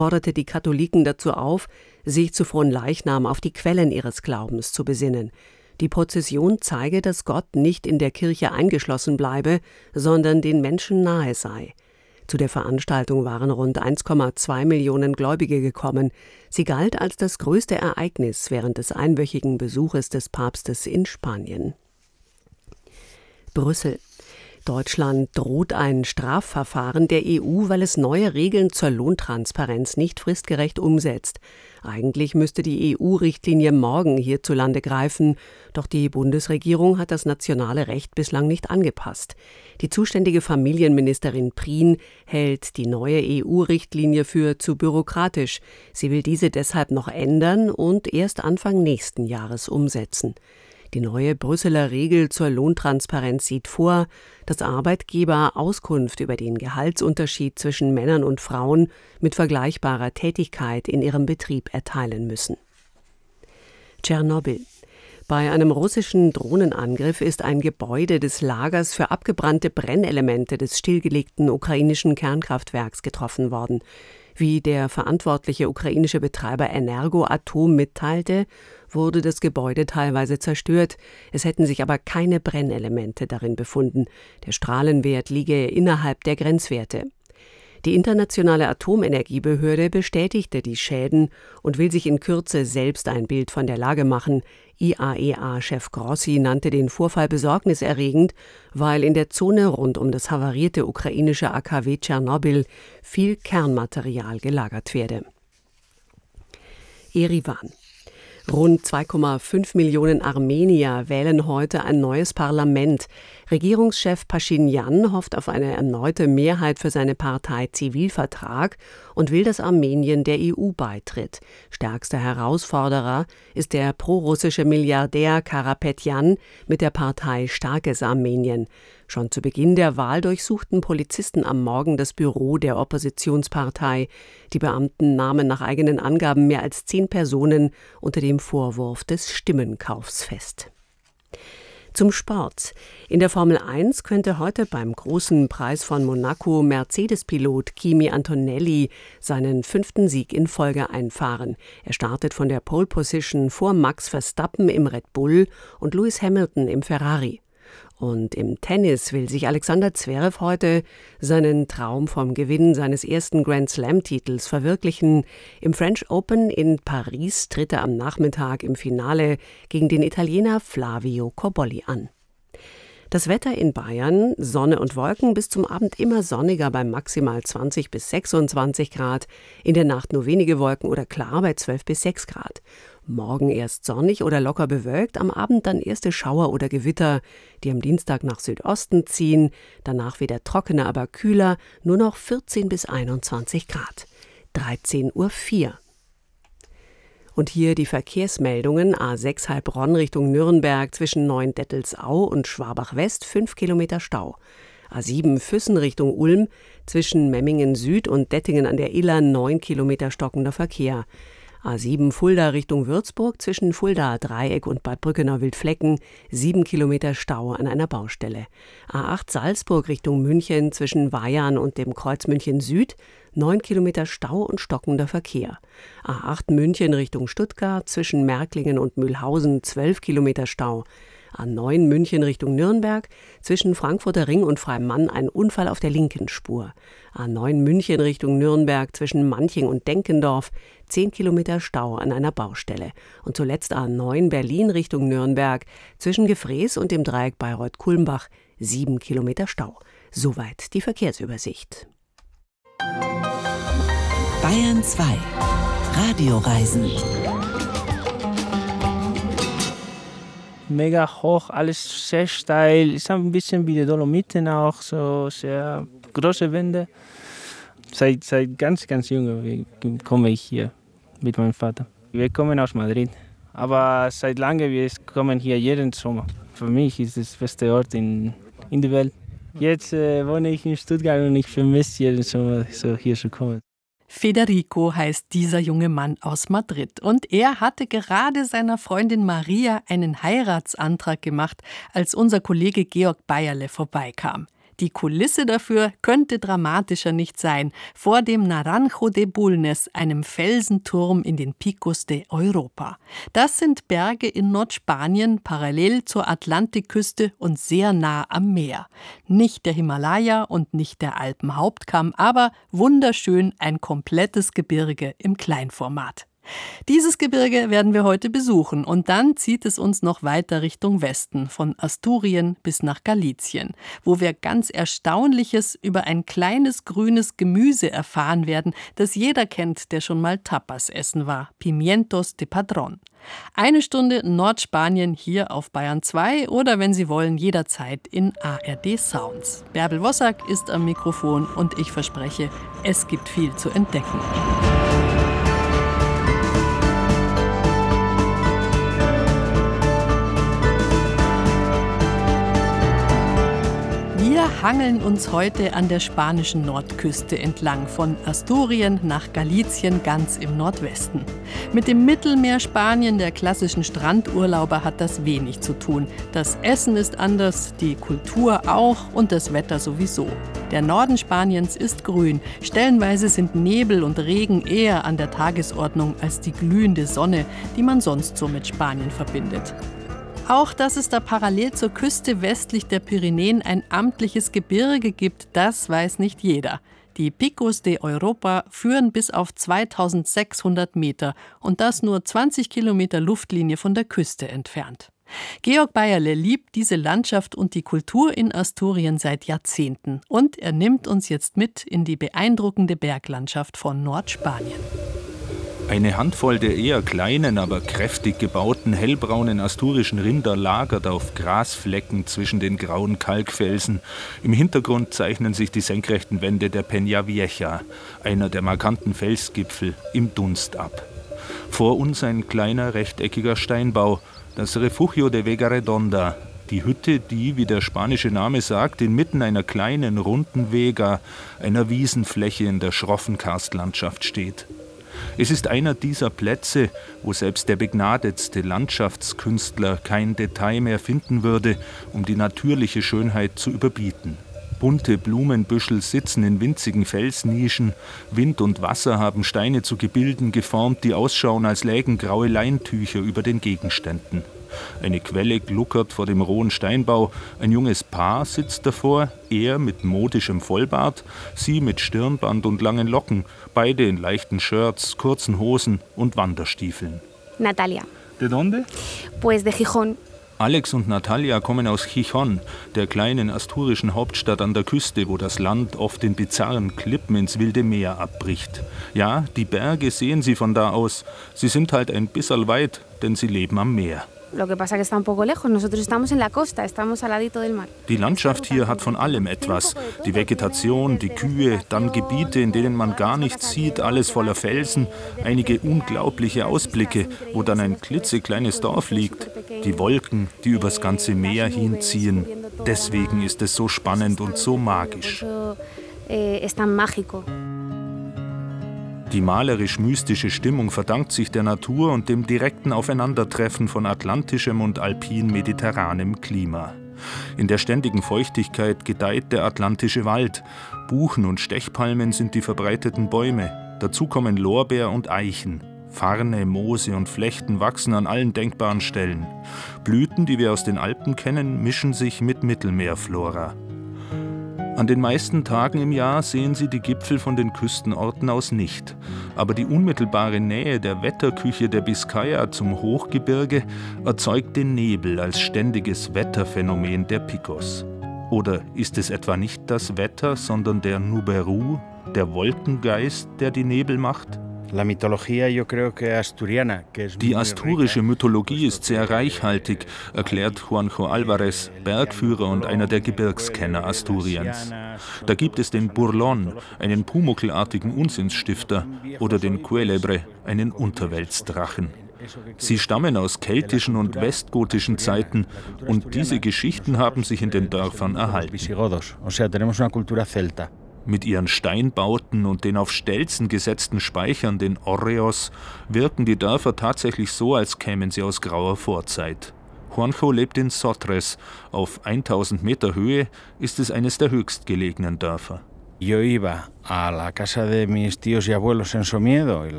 forderte die Katholiken dazu auf, sich zu Fronleichnam auf die Quellen ihres Glaubens zu besinnen. Die Prozession zeige, dass Gott nicht in der Kirche eingeschlossen bleibe, sondern den Menschen nahe sei. Zu der Veranstaltung waren rund 1,2 Millionen Gläubige gekommen. Sie galt als das größte Ereignis während des einwöchigen Besuches des Papstes in Spanien. Brüssel. Deutschland droht ein Strafverfahren der EU, weil es neue Regeln zur Lohntransparenz nicht fristgerecht umsetzt. Eigentlich müsste die EU-Richtlinie morgen hierzulande greifen, doch die Bundesregierung hat das nationale Recht bislang nicht angepasst. Die zuständige Familienministerin Prien hält die neue EU-Richtlinie für zu bürokratisch. Sie will diese deshalb noch ändern und erst Anfang nächsten Jahres umsetzen. Die neue Brüsseler Regel zur Lohntransparenz sieht vor, dass Arbeitgeber Auskunft über den Gehaltsunterschied zwischen Männern und Frauen mit vergleichbarer Tätigkeit in ihrem Betrieb erteilen müssen. Tschernobyl. Bei einem russischen Drohnenangriff ist ein Gebäude des Lagers für abgebrannte Brennelemente des stillgelegten ukrainischen Kernkraftwerks getroffen worden. Wie der verantwortliche ukrainische Betreiber Energoatom mitteilte, wurde das Gebäude teilweise zerstört. Es hätten sich aber keine Brennelemente darin befunden. Der Strahlenwert liege innerhalb der Grenzwerte. Die Internationale Atomenergiebehörde bestätigte die Schäden und will sich in Kürze selbst ein Bild von der Lage machen. IAEA-Chef Grossi nannte den Vorfall besorgniserregend, weil in der Zone rund um das havarierte ukrainische AKW Tschernobyl viel Kernmaterial gelagert werde. Erivan. Rund 2,5 Millionen Armenier wählen heute ein neues Parlament. Regierungschef Paschinjan hofft auf eine erneute Mehrheit für seine Partei Zivilvertrag und will, dass Armenien der EU beitritt. Stärkster Herausforderer ist der prorussische Milliardär Karapetjan mit der Partei Starkes Armenien. Schon zu Beginn der Wahl durchsuchten Polizisten am Morgen das Büro der Oppositionspartei. Die Beamten nahmen nach eigenen Angaben mehr als 10 Personen unter dem Vorwurf des Stimmenkaufs fest. Zum Sport. In der Formel 1 könnte heute beim großen Preis von Monaco Mercedes-Pilot Kimi Antonelli seinen 5. Sieg in Folge einfahren. Er startet von der Pole Position vor Max Verstappen im Red Bull und Lewis Hamilton im Ferrari. Und im Tennis will sich Alexander Zverev heute seinen Traum vom Gewinn seines ersten Grand-Slam-Titels verwirklichen. Im French Open in Paris tritt er am Nachmittag im Finale gegen den Italiener Flavio Cobolli an. Das Wetter in Bayern, Sonne und Wolken, bis zum Abend immer sonniger bei maximal 20 bis 26 Grad, in der Nacht nur wenige Wolken oder klar bei 12 bis 6 Grad. Morgen erst sonnig oder locker bewölkt, am Abend dann erste Schauer oder Gewitter, die am Dienstag nach Südosten ziehen, danach wieder trockener, aber kühler, nur noch 14 bis 21 Grad. 13:04 Uhr. Und hier die Verkehrsmeldungen. A6 Heilbronn Richtung Nürnberg zwischen Neuendettelsau und Schwabach-West 5 Kilometer Stau. A7 Füssen Richtung Ulm zwischen Memmingen Süd und Dettingen an der Iller 9 Kilometer stockender Verkehr. A7 Fulda Richtung Würzburg zwischen Fulda Dreieck und Bad Brückenau-Wildflecken 7 Kilometer Stau an einer Baustelle. A8 Salzburg Richtung München zwischen Weyarn und dem Kreuz München Süd 9 Kilometer Stau und stockender Verkehr. A8 München Richtung Stuttgart zwischen Märklingen und Mühlhausen 12 Kilometer Stau. A9 München Richtung Nürnberg, zwischen Frankfurter Ring und Freimann ein Unfall auf der linken Spur. A9 München Richtung Nürnberg, zwischen Manching und Denkendorf 10 Kilometer Stau an einer Baustelle. Und zuletzt A9 Berlin Richtung Nürnberg, zwischen Gefrees und dem Dreieck Bayreuth-Kulmbach 7 Kilometer Stau. Soweit die Verkehrsübersicht. Bayern 2 Radioreisen. Mega hoch, alles sehr steil. Ist ein bisschen wie die Dolomiten auch, so sehr große Wände. Seit ganz jung komme ich hier mit meinem Vater. Wir kommen aus Madrid, aber seit langem wir kommen hier jeden Sommer. Für mich ist es der beste Ort in der Welt. Jetzt wohne ich in Stuttgart und ich vermisse jeden Sommer so hier zu kommen. Federico heißt dieser junge Mann aus Madrid und er hatte gerade seiner Freundin Maria einen Heiratsantrag gemacht, als unser Kollege Georg Bayerle vorbeikam. Die Kulisse dafür könnte dramatischer nicht sein. Vor dem Naranjo de Bulnes, einem Felsenturm in den Picos de Europa. Das sind Berge in Nordspanien, parallel zur Atlantikküste und sehr nah am Meer. Nicht der Himalaya und nicht der Alpenhauptkamm, aber wunderschön ein komplettes Gebirge im Kleinformat. Dieses Gebirge werden wir heute besuchen und dann zieht es uns noch weiter Richtung Westen, von Asturien bis nach Galizien, wo wir ganz Erstaunliches über ein kleines grünes Gemüse erfahren werden, das jeder kennt, der schon mal Tapas essen war, Pimientos de Padrón. 1 Stunde Nordspanien hier auf Bayern 2 oder wenn Sie wollen, jederzeit in ARD Sounds. Bärbel Wossack ist am Mikrofon und ich verspreche, es gibt viel zu entdecken. Wir hangeln uns heute an der spanischen Nordküste entlang, von Asturien nach Galizien ganz im Nordwesten. Mit dem Mittelmeerspanien der klassischen Strandurlauber hat das wenig zu tun. Das Essen ist anders, die Kultur auch und das Wetter sowieso. Der Norden Spaniens ist grün. Stellenweise sind Nebel und Regen eher an der Tagesordnung als die glühende Sonne, die man sonst so mit Spanien verbindet. Auch, dass es da parallel zur Küste westlich der Pyrenäen ein amtliches Gebirge gibt, das weiß nicht jeder. Die Picos de Europa führen bis auf 2600 Meter und das nur 20 Kilometer Luftlinie von der Küste entfernt. Georg Bayerle liebt diese Landschaft und die Kultur in Asturien seit Jahrzehnten. Und er nimmt uns jetzt mit in die beeindruckende Berglandschaft von Nordspanien. Eine Handvoll der eher kleinen, aber kräftig gebauten, hellbraunen asturischen Rinder lagert auf Grasflecken zwischen den grauen Kalkfelsen. Im Hintergrund zeichnen sich die senkrechten Wände der Peña Vieja, einer der markanten Felsgipfel, im Dunst ab. Vor uns ein kleiner, rechteckiger Steinbau, das Refugio de Vega Redonda, die Hütte, die, wie der spanische Name sagt, inmitten einer kleinen, runden Vega, einer Wiesenfläche in der schroffen Karstlandschaft steht. Es ist einer dieser Plätze, wo selbst der begnadetste Landschaftskünstler kein Detail mehr finden würde, um die natürliche Schönheit zu überbieten. Bunte Blumenbüschel sitzen in winzigen Felsnischen, Wind und Wasser haben Steine zu Gebilden geformt, die ausschauen, als lägen graue Leintücher über den Gegenständen. Eine Quelle gluckert vor dem rohen Steinbau, ein junges Paar sitzt davor, er mit modischem Vollbart, sie mit Stirnband und langen Locken, beide in leichten Shirts, kurzen Hosen und Wanderstiefeln. Natalia. ¿De dónde? Pues de Gijón. Alex und Natalia kommen aus Gijón, der kleinen asturischen Hauptstadt an der Küste, wo das Land oft in bizarren Klippen ins wilde Meer abbricht. Ja, die Berge sehen sie von da aus. Sie sind halt ein bisserl weit, denn sie leben am Meer. Die Landschaft hier hat von allem etwas. Die Vegetation, die Kühe, dann Gebiete, in denen man gar nichts sieht, alles voller Felsen, einige unglaubliche Ausblicke, wo dann ein klitzekleines Dorf liegt. Die Wolken, die übers ganze Meer hinziehen. Deswegen ist es so spannend und so magisch. Die malerisch-mystische Stimmung verdankt sich der Natur und dem direkten Aufeinandertreffen von atlantischem und alpin-mediterranem Klima. In der ständigen Feuchtigkeit gedeiht der atlantische Wald. Buchen und Stechpalmen sind die verbreiteten Bäume. Dazu kommen Lorbeer und Eichen. Farne, Moose und Flechten wachsen an allen denkbaren Stellen. Blüten, die wir aus den Alpen kennen, mischen sich mit Mittelmeerflora. An den meisten Tagen im Jahr sehen Sie die Gipfel von den Küstenorten aus nicht. Aber die unmittelbare Nähe der Wetterküche der Biskaya zum Hochgebirge erzeugt den Nebel als ständiges Wetterphänomen der Picos. Oder ist es etwa nicht das Wetter, sondern der Nuberu, der Wolkengeist, der die Nebel macht? Die asturische Mythologie ist sehr reichhaltig, erklärt Juanjo Alvarez, Bergführer und einer der Gebirgskenner Asturiens. Da gibt es den Burlón, einen pumucklartigen Unsinnsstifter, oder den Cuélebre, einen Unterweltsdrachen. Sie stammen aus keltischen und westgotischen Zeiten und diese Geschichten haben sich in den Dörfern erhalten. Mit ihren Steinbauten und den auf Stelzen gesetzten Speichern, den Hórreos, wirken die Dörfer tatsächlich so, als kämen sie aus grauer Vorzeit. Juanjo lebt in Sotres. Auf 1000 Meter Höhe ist es eines der höchstgelegenen Dörfer. Yo iba a la casa de mis tíos y abuelos en Somiedo.